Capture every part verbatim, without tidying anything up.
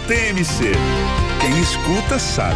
T M C. Quem escuta sabe.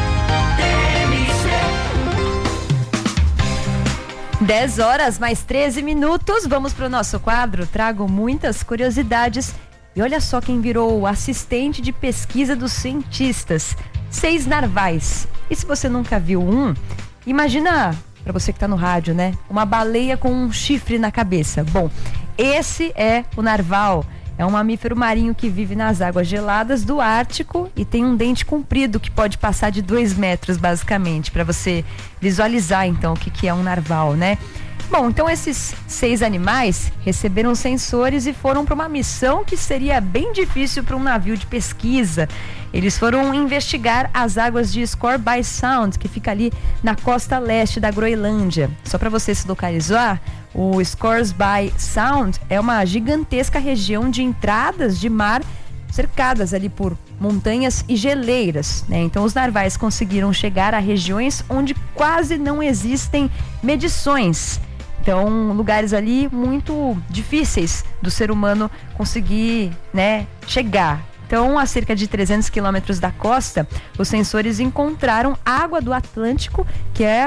dez horas mais treze minutos, vamos para o nosso quadro. Trago muitas curiosidades e olha só quem virou o assistente de pesquisa dos cientistas. Seis narvais. E se você nunca viu um, imagina, para você que está no rádio, né? Uma baleia com um chifre na cabeça. Bom, esse é o narval. É um mamífero marinho que vive nas águas geladas do Ártico e tem um dente comprido que pode passar de dois metros, basicamente, para você visualizar, então, o que, que é um narval, né? Bom, então esses seis animais receberam sensores e foram para uma missão que seria bem difícil para um navio de pesquisa. Eles foram investigar as águas de Scoresby Sound, que fica ali na costa leste da Groenlândia. Só para você se localizar, o Scoresby Sound é uma gigantesca região de entradas de mar cercadas ali por montanhas e geleiras, né? Então os narvais conseguiram chegar a regiões onde quase não existem medições. Então, lugares ali muito difíceis do ser humano conseguir, né, chegar. Então, a cerca de trezentos quilômetros da costa, os sensores encontraram água do Atlântico, que é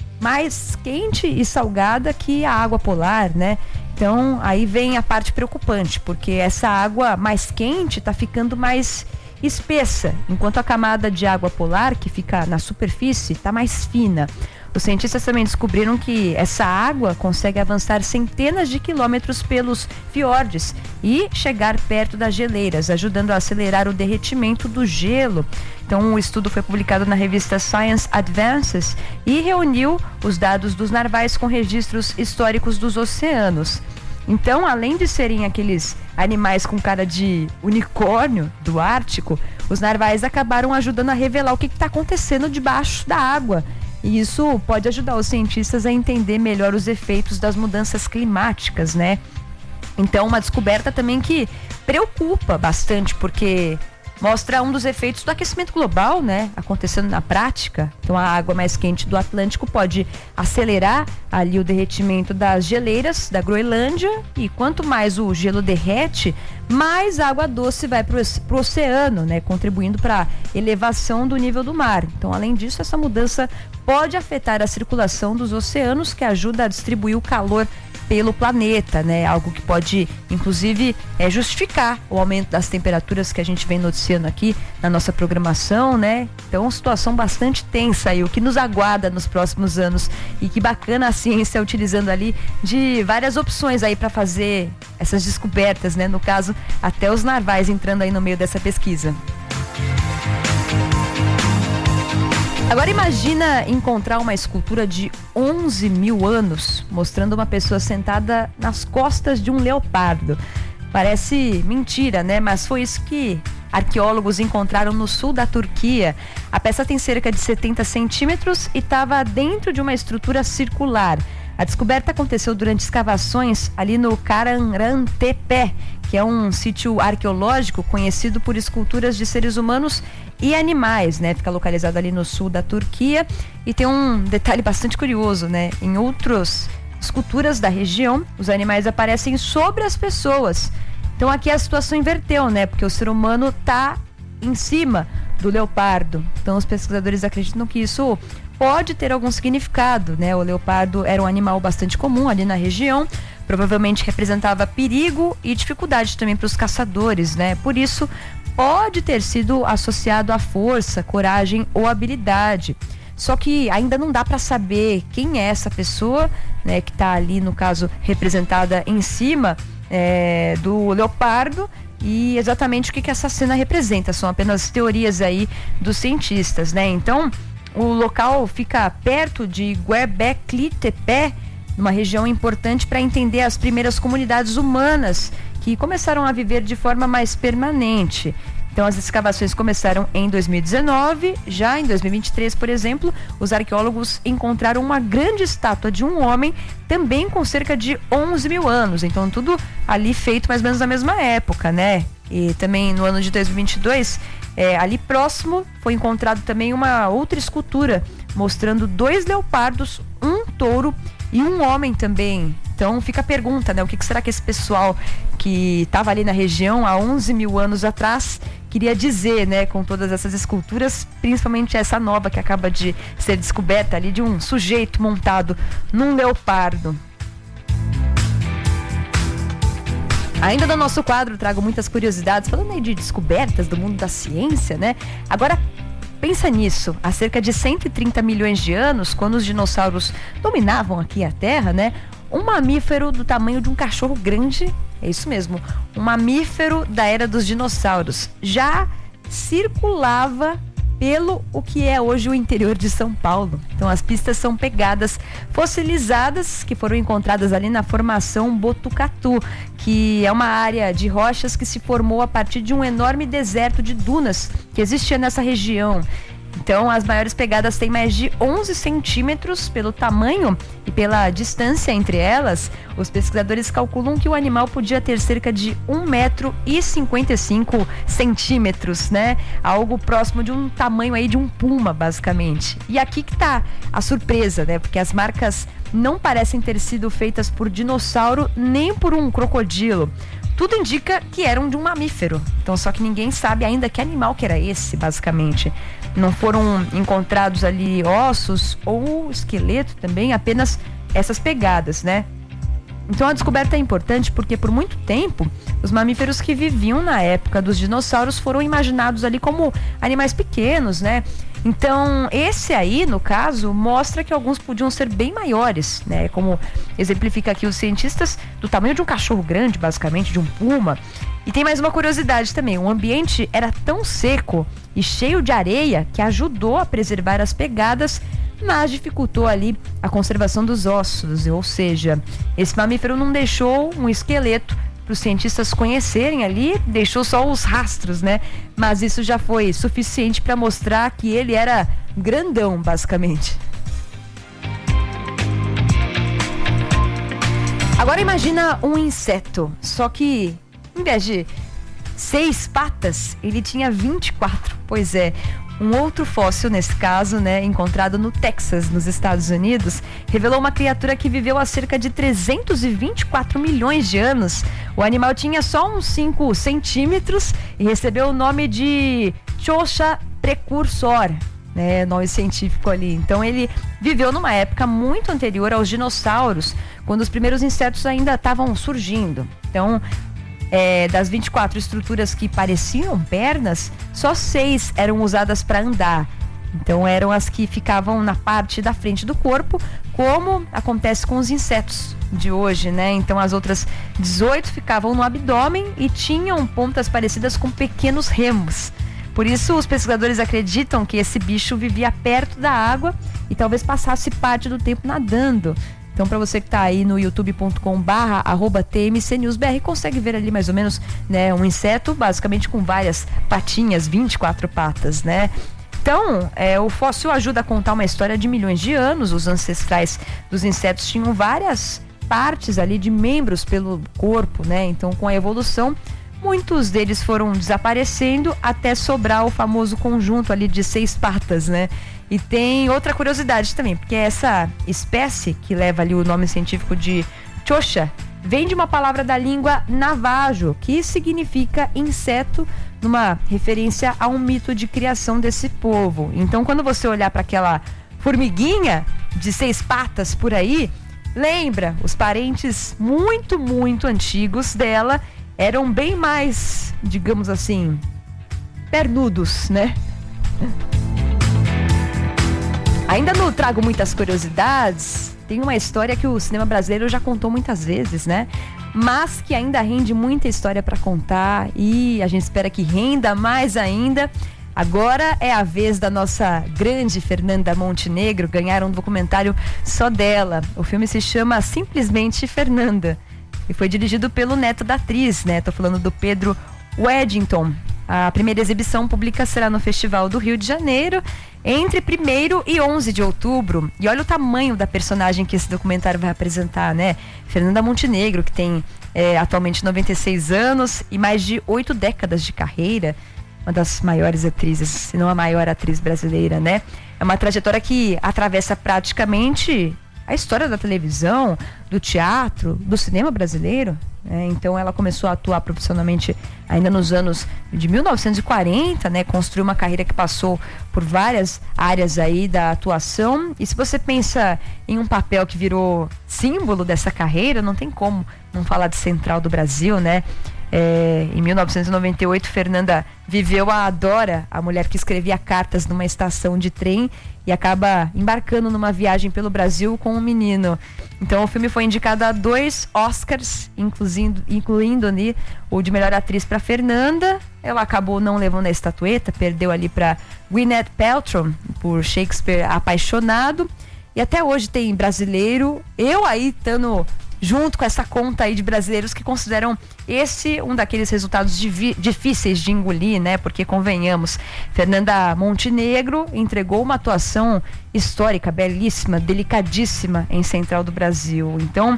mais quente e salgada que a água polar, né? Então, aí vem a parte preocupante, porque essa água mais quente está ficando mais espessa, enquanto a camada de água polar, que fica na superfície, está mais fina. Os cientistas também descobriram que essa água consegue avançar centenas de quilômetros pelos fiordes e chegar perto das geleiras, ajudando a acelerar o derretimento do gelo. Então, o estudo foi publicado na revista Science Advances e reuniu os dados dos narvais com registros históricos dos oceanos. Então, além de serem aqueles animais com cara de unicórnio do Ártico, os narvais acabaram ajudando a revelar o que está acontecendo debaixo da água. E isso pode ajudar os cientistas a entender melhor os efeitos das mudanças climáticas, né? Então, uma descoberta também que preocupa bastante, porque mostra um dos efeitos do aquecimento global, né? Acontecendo na prática. Então, a água mais quente do Atlântico pode acelerar ali o derretimento das geleiras da Groenlândia. E quanto mais o gelo derrete, mais água doce vai para o oceano, né? Contribuindo para a elevação do nível do mar. Então, além disso, essa mudança pode afetar a circulação dos oceanos, que ajuda a distribuir o calor pelo planeta, né? Algo que pode, inclusive, é, justificar o aumento das temperaturas que a gente vem noticiando aqui na nossa programação, né? Então, situação bastante tensa aí, o que nos aguarda nos próximos anos. E que bacana a ciência utilizando ali de várias opções aí para fazer essas descobertas, né? No caso, até os narvais entrando aí no meio dessa pesquisa. Agora imagina encontrar uma escultura de onze mil anos mostrando uma pessoa sentada nas costas de um leopardo. Parece mentira, né? Mas foi isso que arqueólogos encontraram no sul da Turquia. A peça tem cerca de setenta centímetros e estava dentro de uma estrutura circular. A descoberta aconteceu durante escavações ali no Karahantepe, que é um sítio arqueológico conhecido por esculturas de seres humanos e animais, né? Fica localizado ali no sul da Turquia e tem um detalhe bastante curioso, né? Em outras esculturas da região, os animais aparecem sobre as pessoas. Então aqui a situação inverteu, né? Porque o ser humano está em cima do leopardo. Então os pesquisadores acreditam que isso pode ter algum significado, né? O leopardo era um animal bastante comum ali na região, provavelmente representava perigo e dificuldade também para os caçadores, né? Por isso, pode ter sido associado à força, coragem ou habilidade. Só que ainda não dá para saber quem é essa pessoa, né? Que está ali, no caso, representada em cima é, do leopardo. E exatamente o que, que essa cena representa. São apenas teorias aí dos cientistas, né? Então, o local fica perto de Göbekli Tepe, numa região importante para entender as primeiras comunidades humanas que começaram a viver de forma mais permanente. Então, as escavações começaram em dois mil e dezenove. Já em dois mil e vinte e três, por exemplo, os arqueólogos encontraram uma grande estátua de um homem, também com cerca de onze mil anos. Então, tudo ali feito mais ou menos na mesma época, né? E também no ano de dois mil e vinte e dois, é, ali próximo, foi encontrado também uma outra escultura mostrando dois leopardos, um touro e um homem também. Então fica a pergunta, né? O que, que será que esse pessoal que estava ali na região há onze mil anos atrás, queria dizer, né, com todas essas esculturas, principalmente essa nova que acaba de ser descoberta ali, de um sujeito montado num leopardo. Ainda no nosso quadro trago muitas curiosidades, falando aí de descobertas do mundo da ciência, né? Agora, pensa nisso, há cerca de cento e trinta milhões de anos, quando os dinossauros dominavam aqui a Terra, né? Um mamífero do tamanho de um cachorro grande, é isso mesmo, um mamífero da era dos dinossauros, já circulava pelo o que é hoje o interior de São Paulo. Então as pistas são pegadas fossilizadas que foram encontradas ali na formação Botucatu, que é uma área de rochas que se formou a partir de um enorme deserto de dunas que existia nessa região. Então as maiores pegadas têm mais de onze centímetros pelo tamanho e pela distância entre elas. Os pesquisadores calculam que o animal podia ter cerca de um metro e cinquenta e cinco centímetros, né? Algo próximo de um tamanho aí de um puma, basicamente. E aqui que tá a surpresa, né? Porque as marcas não parecem ter sido feitas por dinossauro nem por um crocodilo. Tudo indica que eram de um mamífero. Então, só que ninguém sabe ainda que animal que era esse, basicamente. Não foram encontrados ali ossos ou esqueleto também, apenas essas pegadas, né? Então a descoberta é importante porque por muito tempo os mamíferos que viviam na época dos dinossauros foram imaginados ali como animais pequenos, né? Então esse aí, no caso, mostra que alguns podiam ser bem maiores, né? Como exemplifica aqui os cientistas, do tamanho de um cachorro grande, basicamente, de um puma. E tem mais uma curiosidade também, o ambiente era tão seco e cheio de areia que ajudou a preservar as pegadas, mas dificultou ali a conservação dos ossos, ou seja, esse mamífero não deixou um esqueleto para os cientistas conhecerem ali, deixou só os rastros, né? Mas isso já foi suficiente para mostrar que ele era grandão, basicamente. Agora imagina um inseto, só que em vez de seis patas, ele tinha vinte e quatro. Pois é, um outro fóssil, nesse caso, né, encontrado no Texas, nos Estados Unidos, revelou uma criatura que viveu há cerca de trezentos e vinte e quatro milhões de anos. O animal tinha só uns cinco centímetros e recebeu o nome de Chosha precursor, né, nome científico ali. Então ele viveu numa época muito anterior aos dinossauros, quando os primeiros insetos ainda estavam surgindo. Então, É, das vinte e quatro estruturas que pareciam pernas, só seis eram usadas para andar. Então eram as que ficavam na parte da frente do corpo, como acontece com os insetos de hoje, né? Então as outras dezoito ficavam no abdômen e tinham pontas parecidas com pequenos remos. Por isso os pesquisadores acreditam que esse bicho vivia perto da água e talvez passasse parte do tempo nadando. Então, para você que está aí no youtube ponto com barra arroba T M C News B R, consegue ver ali mais ou menos, né, um inseto basicamente com várias patinhas, vinte e quatro patas, né? Então, é, o fóssil ajuda a contar uma história de milhões de anos. Os ancestrais dos insetos tinham várias partes ali de membros pelo corpo, né? Então, com a evolução, muitos deles foram desaparecendo até sobrar o famoso conjunto ali de seis patas, né? E tem outra curiosidade também, porque essa espécie que leva ali o nome científico de Chosha vem de uma palavra da língua navajo, que significa inseto, numa referência a um mito de criação desse povo. Então, quando você olhar para aquela formiguinha de seis patas por aí, lembra, os parentes muito, muito antigos dela eram bem mais, digamos assim, pernudos, né? Ainda não trago muitas curiosidades, tem uma história que o cinema brasileiro já contou muitas vezes, né? Mas que ainda rende muita história para contar e a gente espera que renda mais ainda. Agora é a vez da nossa grande Fernanda Montenegro ganhar um documentário só dela. O filme se chama Simplesmente Fernanda e foi dirigido pelo neto da atriz, né? Tô falando do Pedro Weddington. A primeira exibição pública será no Festival do Rio de Janeiro entre primeiro e onze de outubro. E olha o tamanho da personagem que esse documentário vai apresentar, né? Fernanda Montenegro, que tem é, atualmente noventa e seis anos e mais de oito décadas de carreira. Uma das maiores atrizes, se não a maior atriz brasileira, né? É uma trajetória que atravessa praticamente a história da televisão, do teatro, do cinema brasileiro. né? Então ela começou a atuar profissionalmente ainda nos anos de mil novecentos e quarenta, né? Construiu uma carreira que passou por várias áreas aí da atuação. E se você pensa em um papel que virou símbolo dessa carreira, não tem como não falar de Central do Brasil, né? É, em mil novecentos e noventa e oito, Fernanda viveu a Dora, a mulher que escrevia cartas numa estação de trem e acaba embarcando numa viagem pelo Brasil com um menino. Então o filme foi indicado a dois Oscars, incluindo, incluindo ali o de melhor atriz para Fernanda. Ela acabou não levando a estatueta, perdeu ali para Gwyneth Paltrow por Shakespeare Apaixonado. E até hoje tem brasileiro, eu aí estando junto com essa conta aí de brasileiros que consideram esse um daqueles resultados difíceis de engolir, né? Porque, convenhamos, Fernanda Montenegro entregou uma atuação histórica, belíssima, delicadíssima em Central do Brasil. Então,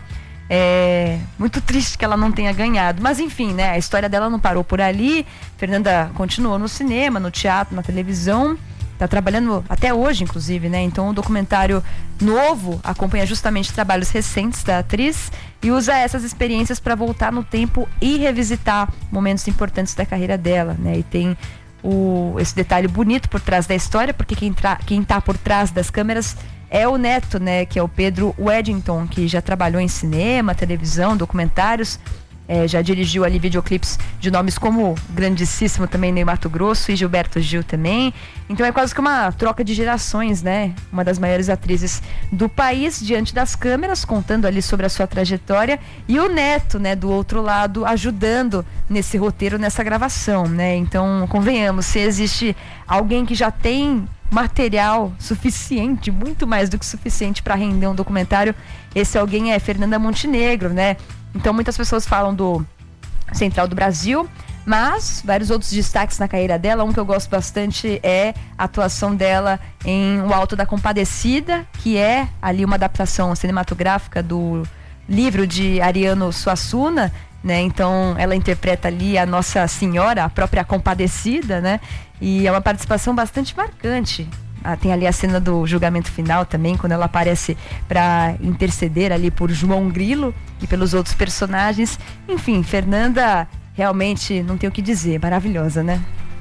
é muito triste que ela não tenha ganhado. Mas, enfim, né? A história dela não parou por ali. Fernanda continuou no cinema, no teatro, na televisão. Está trabalhando até hoje, inclusive, né? Então o documentário novo acompanha justamente trabalhos recentes da atriz e usa essas experiências para voltar no tempo e revisitar momentos importantes da carreira dela, né? E tem o, esse detalhe bonito por trás da história, porque quem, tra, quem tá por trás das câmeras é o neto, né? Que é o Pedro Weddington, que já trabalhou em cinema, televisão, documentários. É, já dirigiu ali videoclipes de nomes como grandíssimo também Ney Matogrosso e Gilberto Gil também. Então é quase que uma troca de gerações, né? Uma das maiores atrizes do país diante das câmeras, contando ali sobre a sua trajetória, e o neto, né, do outro lado, ajudando nesse roteiro, nessa gravação, né? Então, convenhamos, se existe alguém que já tem material suficiente, muito mais do que suficiente para render um documentário, esse alguém é Fernanda Montenegro, né? Então muitas pessoas falam do Central do Brasil, mas vários outros destaques na carreira dela. Um que eu gosto bastante é a atuação dela em O Alto da Compadecida, que é ali uma adaptação cinematográfica do livro de Ariano Suassuna, né? Então ela interpreta ali a Nossa Senhora, a própria Compadecida, né? E é uma participação bastante marcante. Ah, tem ali a cena do julgamento final também, quando ela aparece para interceder ali por João Grilo e pelos outros personagens. Enfim, Fernanda realmente não tem o que dizer, maravilhosa, né?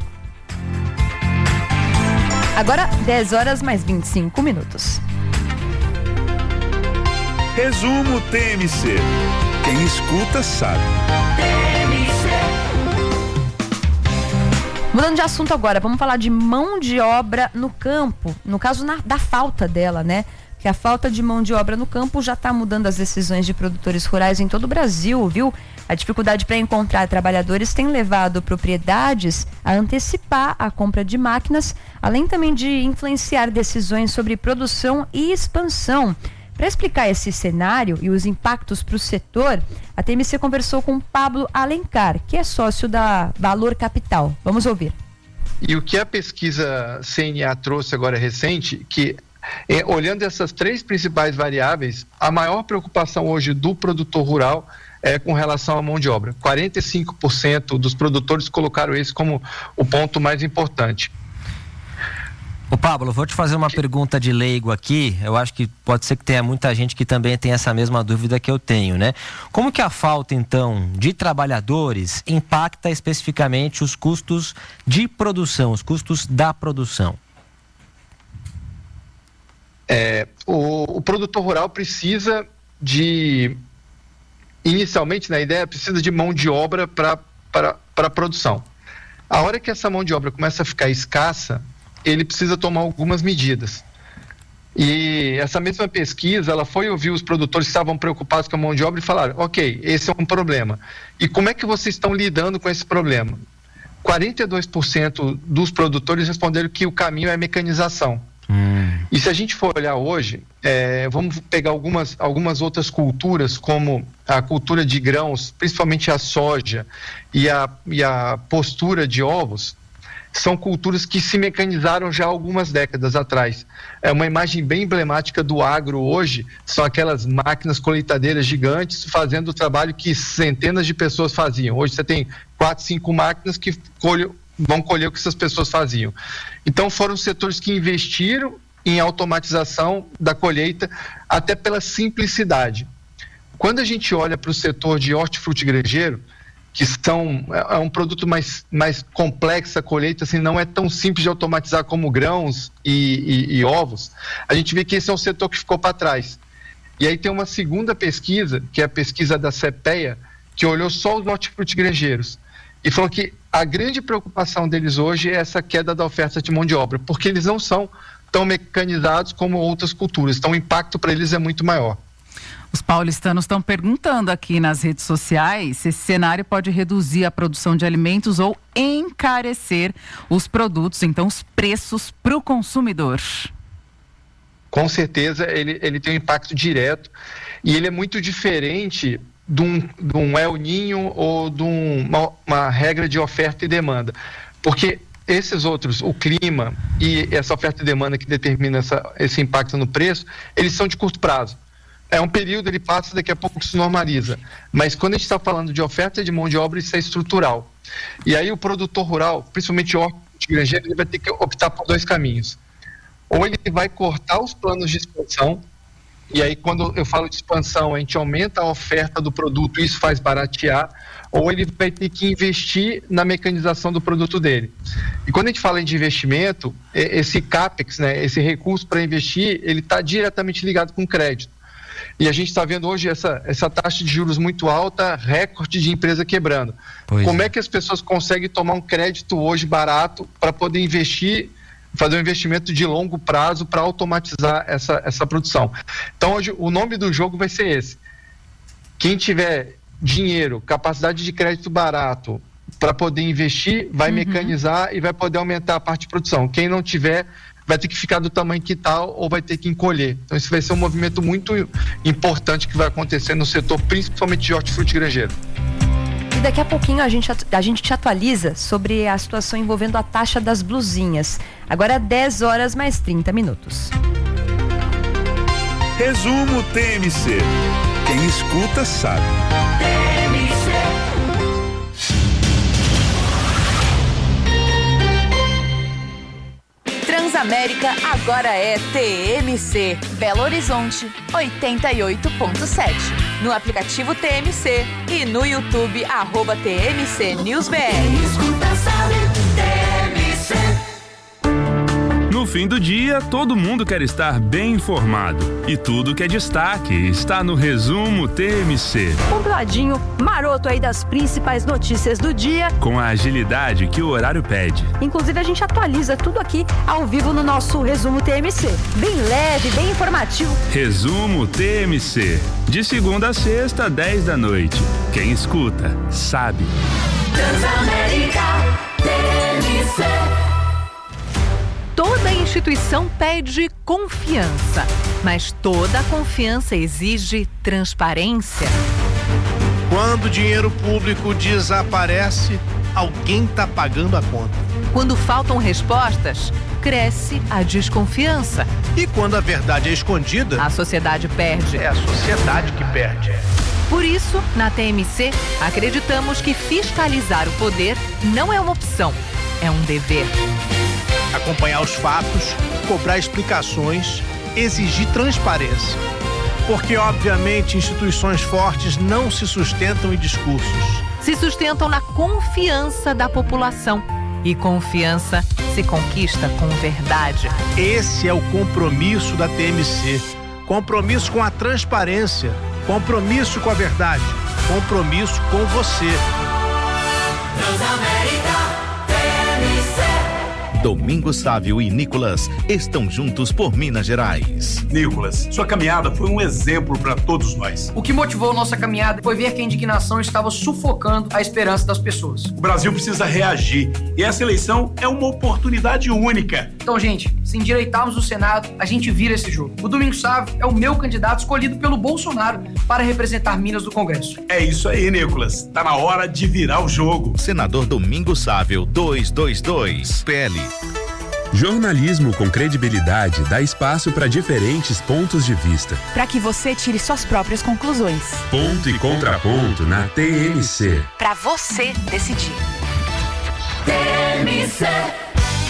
Agora, dez horas mais vinte e cinco minutos. Resumo T M C. Quem escuta sabe. Mudando de assunto agora, vamos falar de mão de obra no campo, no caso na, da falta dela, né? Que a falta de mão de obra no campo já está mudando as decisões de produtores rurais em todo o Brasil, viu? A dificuldade para encontrar trabalhadores tem levado propriedades a antecipar a compra de máquinas, além também de influenciar decisões sobre produção e expansão. Para explicar esse cenário e os impactos para o setor, a T M C conversou com Pablo Alencar, que é sócio da Valor Capital. Vamos ouvir. E o que a pesquisa C N A trouxe agora recente, que é, olhando essas três principais variáveis, a maior preocupação hoje do produtor rural é com relação à mão de obra. quarenta e cinco por cento dos produtores colocaram esse como o ponto mais importante. Ô Pablo, vou te fazer uma pergunta de leigo aqui. Eu acho que pode ser que tenha muita gente que também tem essa mesma dúvida que eu tenho, né? Como que a falta, então, de trabalhadores impacta especificamente os custos de produção, os custos da produção? É, o, o produtor rural precisa de, inicialmente, na ideia, precisa de mão de obra para a produção. A hora que essa mão de obra começa a ficar escassa, ele precisa tomar algumas medidas. E essa mesma pesquisa, ela foi ouvir os produtores que estavam preocupados com a mão de obra e falaram, ok, esse é um problema. E como é que vocês estão lidando com esse problema? quarenta e dois por cento dos produtores responderam que o caminho é a mecanização. Hum. E se a gente for olhar hoje, é, vamos pegar algumas, algumas outras culturas, como a cultura de grãos, principalmente a soja e a, e a postura de ovos, são culturas que se mecanizaram já há algumas décadas atrás. É uma imagem bem emblemática do agro hoje, são aquelas máquinas colheitadeiras gigantes fazendo o trabalho que centenas de pessoas faziam. Hoje você tem quatro, cinco máquinas que colhem, vão colher o que essas pessoas faziam. Então foram setores que investiram em automatização da colheita, até pela simplicidade. Quando a gente olha para o setor de hortifruti granjeiro, que são, é um produto mais, mais complexo, a colheita assim, não é tão simples de automatizar como grãos e, e, e ovos, a gente vê que esse é um setor que ficou para trás. E aí tem uma segunda pesquisa, que é a pesquisa da CEPEA, que olhou só os hortifruti granjeiros e falou que a grande preocupação deles hoje é essa queda da oferta de mão de obra, porque eles não são tão mecanizados como outras culturas, então o impacto para eles é muito maior. Os paulistanos estão perguntando aqui nas redes sociais se esse cenário pode reduzir a produção de alimentos ou encarecer os produtos, então os preços para o consumidor. Com certeza ele, ele tem um impacto direto e ele é muito diferente de um, de um El Niño ou de um, uma, uma regra de oferta e demanda, porque esses outros, o clima e essa oferta e demanda que determina essa, esse impacto no preço, eles são de curto prazo. É um período, ele passa, daqui a pouco se normaliza. Mas quando a gente está falando de oferta de mão de obra, isso é estrutural. E aí o produtor rural, principalmente o hortifruti granjeiro, ele vai ter que optar por dois caminhos. Ou ele vai cortar os planos de expansão, e aí quando eu falo de expansão, a gente aumenta a oferta do produto, isso faz baratear, ou ele vai ter que investir na mecanização do produto dele. E quando a gente fala de investimento, esse CAPEX, né, esse recurso para investir, ele está diretamente ligado com crédito. E a gente está vendo hoje essa, essa taxa de juros muito alta, recorde de empresa quebrando. Pois Como é. é que as pessoas conseguem tomar um crédito hoje barato para poder investir, fazer um investimento de longo prazo para automatizar essa, essa produção? Então hoje o nome do jogo vai ser esse. Quem tiver dinheiro, capacidade de crédito barato para poder investir, vai uhum. mecanizar e vai poder aumentar a parte de produção. Quem não tiver, vai ter que ficar do tamanho que está ou vai ter que encolher. Então isso vai ser um movimento muito importante que vai acontecer no setor, principalmente de hortifruti granjeiro. E daqui a pouquinho a gente, a gente te atualiza sobre a situação envolvendo a taxa das blusinhas. Agora dez horas mais trinta minutos. Resumo T M C. Quem escuta sabe. T M C. Transamérica agora é T M C. Belo Horizonte, oitenta e oito ponto sete. No aplicativo T M C e no YouTube, arroba T M C News B R. Escuta, sabe, T M C. No fim do dia, todo mundo quer estar bem informado. E tudo que é destaque está no Resumo T M C. Compladinho, maroto aí das principais notícias do dia. Com a agilidade que o horário pede. Inclusive a gente atualiza tudo aqui ao vivo no nosso Resumo T M C. Bem leve, bem informativo. Resumo T M C. De segunda a sexta, dez da noite. Quem escuta, sabe. Transamérica T M C. Toda instituição pede confiança, mas toda confiança exige transparência. Quando o dinheiro público desaparece, alguém está pagando a conta. Quando faltam respostas, cresce a desconfiança. E quando a verdade é escondida, a sociedade perde. É a sociedade que perde. Por isso, na T M C, acreditamos que fiscalizar o poder não é uma opção, é um dever. Acompanhar os fatos, cobrar explicações, exigir transparência. Porque, obviamente, instituições fortes não se sustentam em discursos. Se sustentam na confiança da população. E confiança se conquista com verdade. Esse é o compromisso da T M C. Compromisso com a transparência. Compromisso com a verdade. Compromisso com você. Transamérica T M C. Domingos Sávio e Nicolas estão juntos por Minas Gerais. Nicolas, sua caminhada foi um exemplo para todos nós. O que motivou nossa caminhada foi ver que a indignação estava sufocando a esperança das pessoas. O Brasil precisa reagir e essa eleição é uma oportunidade única. Então, gente, se endireitarmos o Senado, a gente vira esse jogo. O Domingos Sávio é o meu candidato escolhido pelo Bolsonaro para representar Minas no Congresso. É isso aí, Nicolas. Tá na hora de virar o jogo. Senador Domingos Sávio, duzentos e vinte e dois, P L. Jornalismo com credibilidade dá espaço para diferentes pontos de vista. Para que você tire suas próprias conclusões. Ponto e contraponto na T M C. Para você decidir. T M C.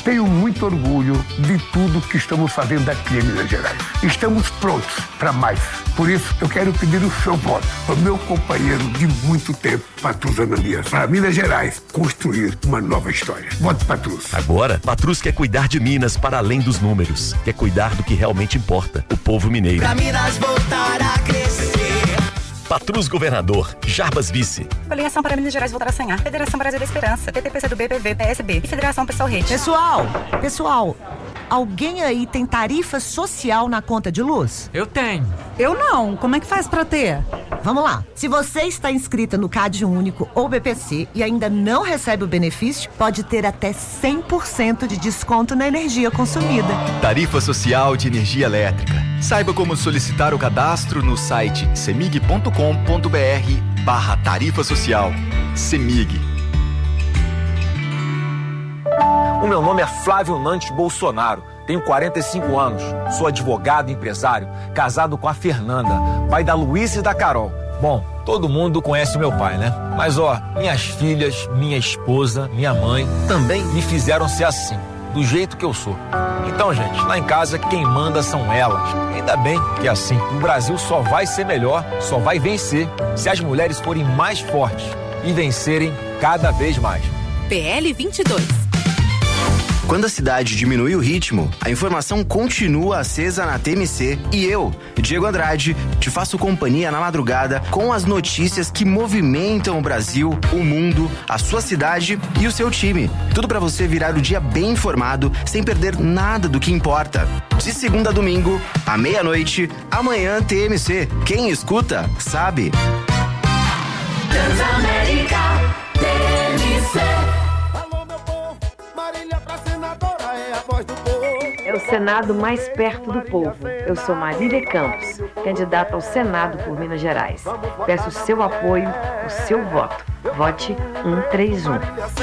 Tenho muito orgulho de tudo que estamos fazendo aqui em Minas Gerais. Estamos prontos para mais. Por isso, eu quero pedir o seu voto para o meu companheiro de muito tempo, Patrus Ananias, para Minas Gerais construir uma nova história. Vote Patrus. Agora, Patrus quer cuidar de Minas para além dos números. Quer cuidar do que realmente importa, o povo mineiro. Pra Minas voltar a crescer. Patrus Governador, Jarbas Vice. Coligação para Minas Gerais voltar a sonhar. Federação Brasil da Esperança, P T P C do B, P V, P S B e Federação Pessoal Rede. Pessoal, pessoal, alguém aí tem tarifa social na conta de luz? Eu tenho. Eu não. Como é que faz pra ter? Vamos lá. Se você está inscrita no Cade Único ou B P C e ainda não recebe o benefício, pode ter até cem por cento de desconto na energia consumida. Tarifa Social de Energia Elétrica. Saiba como solicitar o cadastro no site semig ponto com ponto br barra tarifa social. Semig. O meu nome é Flávio Nantes Bolsonaro, tenho quarenta e cinco anos, sou advogado e empresário, casado com a Fernanda, pai da Luísa e da Carol. Bom, todo mundo conhece meu pai, né? Mas ó, minhas filhas, minha esposa, minha mãe também me fizeram ser assim, do jeito que eu sou. Então, gente, lá em casa quem manda são elas. Ainda bem que é assim. O Brasil só vai ser melhor, só vai vencer se as mulheres forem mais fortes e vencerem cada vez mais. P L vinte e dois. Quando a cidade diminui o ritmo, a informação continua acesa na T M C e eu, Diego Andrade, te faço companhia na madrugada com as notícias que movimentam o Brasil, o mundo, a sua cidade e o seu time. Tudo para você virar o dia bem informado, sem perder nada do que importa. De segunda a domingo, à meia-noite, amanhã T M C. Quem escuta, sabe. Transamérica T M C. É o Senado mais perto do povo. Eu sou Marília Campos, candidata ao Senado por Minas Gerais. Peço o seu apoio, o seu voto. Vote cento e trinta e um.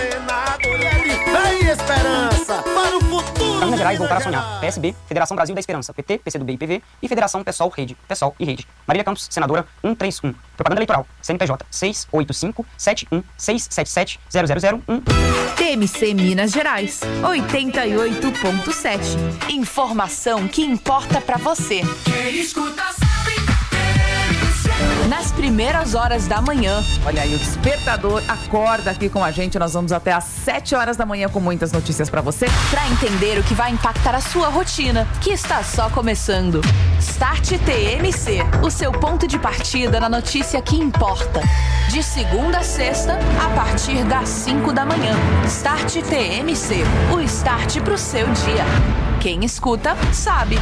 Vem esperança para o futuro. Minas Gerais voltar a sonhar. P S B, Federação Brasil da Esperança, P T, P C do B e P V e Federação Pessoal Rede, Pessoal e Rede. Marília Campos, senadora cento e trinta e um. Propaganda eleitoral, C N P J seis oito cinco sete um seis sete sete zero zero zero um. T M C Minas Gerais, oitenta e oito ponto sete. Informação que importa pra você. Quem escuta sabe. Nas primeiras horas da manhã. Olha aí, o despertador acorda aqui com a gente. Nós vamos até às sete horas da manhã com muitas notícias pra você. Pra entender o que vai impactar a sua rotina, que está só começando. Start T M C, o seu ponto de partida na notícia que importa. De segunda a sexta, a partir das cinco da manhã. Start T M C, o start pro seu dia. Quem escuta, sabe.